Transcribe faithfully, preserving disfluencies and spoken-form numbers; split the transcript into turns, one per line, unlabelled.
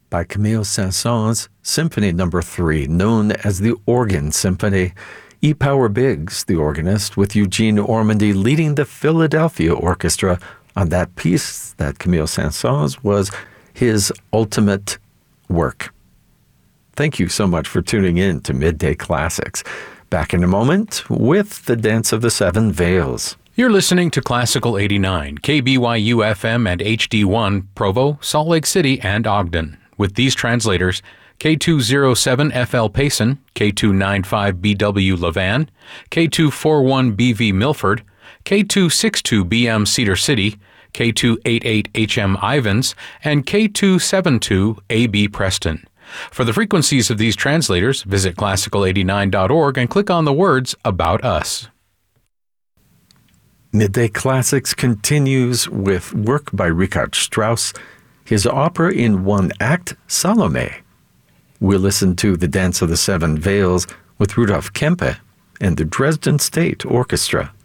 by Camille Saint-Saëns, Symphony Number three, known as the Organ Symphony. E. Power Biggs, the organist, with Eugene Ormandy leading the Philadelphia Orchestra on that piece that Camille Saint-Saëns was his ultimate work. Thank you so much for tuning in to Midday Classics. Back in a moment with the Dance of the Seven Veils.
You're listening to Classical eighty-nine, K B Y U F M and H D one, Provo, Salt Lake City, and Ogden. With these translators, K two oh seven F L Payson, K two ninety-five B W Levan, K two forty-one B V Milford, K two sixty-two B M Cedar City, K two eighty-eight H M Ivans, and K two seventy-two A B Preston. For the frequencies of these translators, visit classical eighty-nine dot org and click on the words About Us.
Midday Classics continues with work by Richard Strauss, his opera in one act, Salome. We'll listen to The Dance of the Seven Veils with Rudolf Kempe and the Dresden State Orchestra.